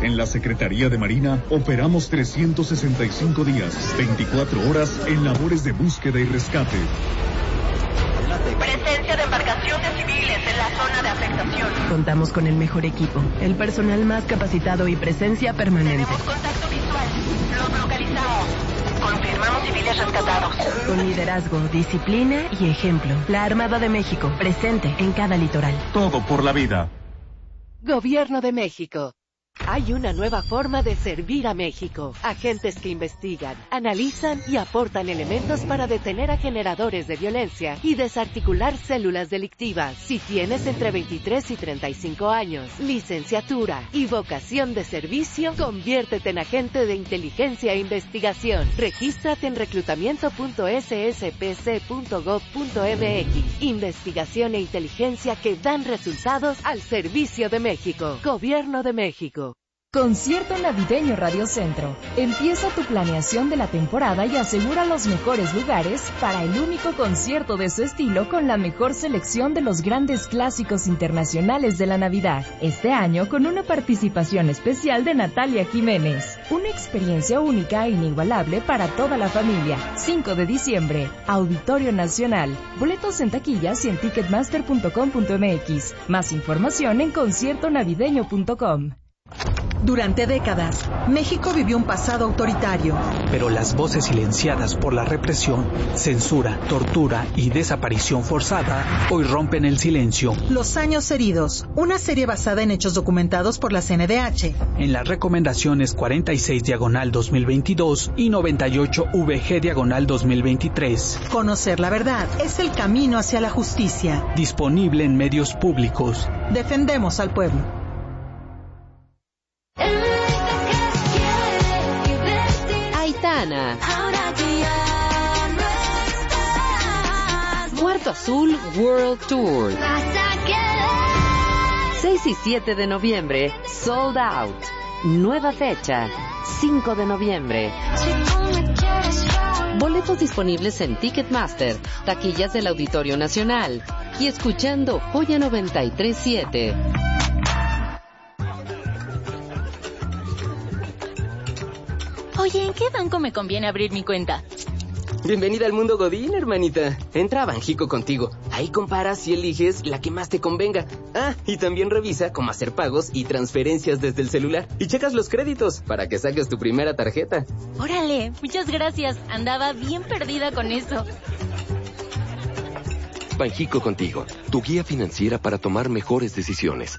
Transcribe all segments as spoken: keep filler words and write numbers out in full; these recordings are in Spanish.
En la Secretaría de Marina operamos trescientos sesenta y cinco días, veinticuatro horas en labores de búsqueda y rescate. Presencia de embarcaciones civiles en la zona de afectación. Contamos con el mejor equipo, el personal más capacitado y presencia permanente. Tenemos contacto visual. Los localizamos. Confirmamos civiles rescatados. Con liderazgo, disciplina y ejemplo. La Armada de México, presente en cada litoral. Todo por la vida. Gobierno de México. Hay una nueva forma de servir a México. Agentes que investigan, analizan y aportan elementos para detener a generadores de violencia y desarticular células delictivas. Si tienes entre veintitrés y treinta y cinco años, licenciatura y vocación de servicio, conviértete en agente de inteligencia e investigación. Regístrate en reclutamiento punto s s p c punto gov punto m x. Investigación e inteligencia que dan resultados al servicio de México. Gobierno de México. Concierto Navideño Radio Centro. Empieza tu planeación de la temporada y asegura los mejores lugares para el único concierto de su estilo con la mejor selección de los grandes clásicos internacionales de la Navidad. Este año con una participación especial de Natalia Jiménez. Una experiencia única e inigualable para toda la familia. cinco de diciembre, Auditorio Nacional. Boletos en taquillas y en ticketmaster punto com punto m x. Más información en concierto navideño punto com. Durante décadas, México vivió un pasado autoritario. Pero las voces silenciadas por la represión, censura, tortura y desaparición forzada hoy rompen el silencio. Los años heridos, una serie basada en hechos documentados por la C N D H. En las recomendaciones cuarenta y seis diagonal dos mil veintidós y noventa y ocho V G diagonal dos mil veintitrés. Conocer la verdad es el camino hacia la justicia. Disponible en medios públicos. Defendemos al pueblo. Aitana. Muerto Azul World Tour. seis y siete de noviembre, sold out. Nueva fecha, cinco de noviembre. Boletos disponibles en Ticketmaster, taquillas del Auditorio Nacional y escuchando Joya noventa y tres siete. Oye, ¿en qué banco me conviene abrir mi cuenta? Bienvenida al mundo Godín, hermanita. Entra a Banjico contigo. Ahí comparas y eliges la que más te convenga. Ah, y también revisa cómo hacer pagos y transferencias desde el celular. Y checas los créditos para que saques tu primera tarjeta. Órale, muchas gracias. Andaba bien perdida con eso. Banjico contigo, tu guía financiera para tomar mejores decisiones.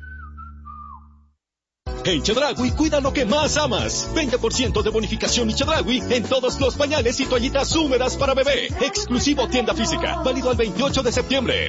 En Chedraui, cuida lo que más amas. veinte por ciento de bonificación y Chedraui en todos los pañales y toallitas húmedas para bebé. Exclusivo tienda física. Válido al veintiocho de septiembre.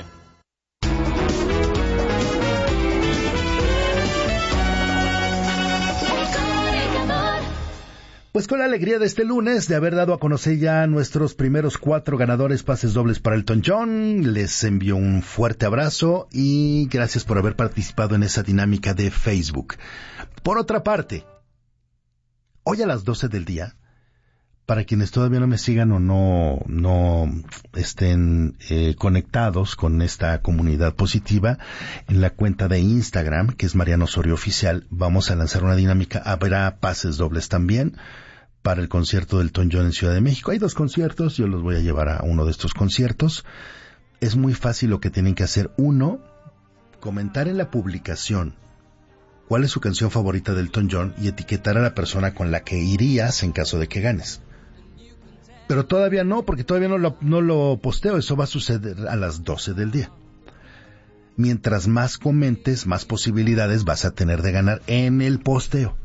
Pues con la alegría de este lunes de haber dado a conocer ya nuestros primeros cuatro ganadores pases dobles para Elton John, les envío un fuerte abrazo y gracias por haber participado en esa dinámica de Facebook. Por otra parte, hoy a las doce del día, para quienes todavía no me sigan o no, no estén eh, conectados con esta comunidad positiva, en la cuenta de Instagram, que es Mariano Osorio Oficial, vamos a lanzar una dinámica. Habrá pases dobles también para el concierto del Elton John en Ciudad de México. Hay dos conciertos, yo los voy a llevar a uno de estos conciertos. Es muy fácil lo que tienen que hacer. Uno, comentar en la publicación cuál es su canción favorita del Elton John y etiquetar a la persona con la que irías en caso de que ganes. Pero todavía no, porque todavía no lo, no lo posteo. Eso va a suceder a las doce del día. Mientras más comentes, más posibilidades vas a tener de ganar en el posteo.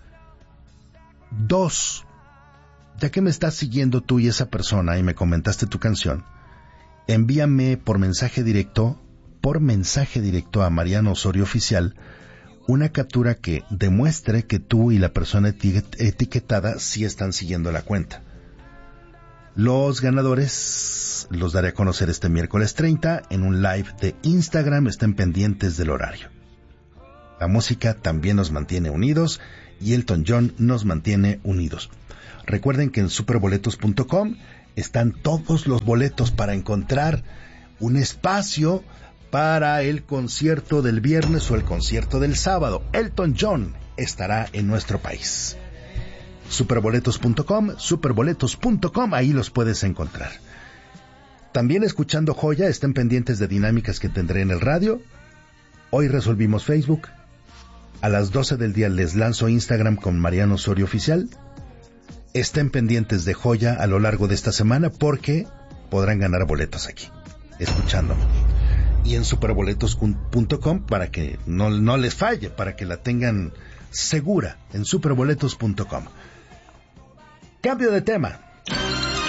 Dos, ya que me estás siguiendo tú y esa persona y me comentaste tu canción, envíame por mensaje directo, por mensaje directo a Mariano Osorio Oficial, una captura que demuestre que tú y la persona etiquetada sí están siguiendo la cuenta. Los ganadores los daré a conocer este miércoles treinta en un live de Instagram. Estén pendientes del horario. La música también nos mantiene unidos y Elton John nos mantiene unidos. Recuerden que en superboletos punto com están todos los boletos para encontrar un espacio para el concierto del viernes o el concierto del sábado. Elton John estará en nuestro país. Superboletos punto com, superboletos punto com, ahí los puedes encontrar. También escuchando Joya, estén pendientes de dinámicas que tendré en el radio. Hoy resolvimos Facebook. A las doce del día les lanzo Instagram con Mariano Osorio Oficial. Estén pendientes de Joya a lo largo de esta semana porque podrán ganar boletos aquí, escuchándome. Y en superboletos punto com para que no, no les falle, para que la tengan segura en superboletos punto com. Cambio de tema.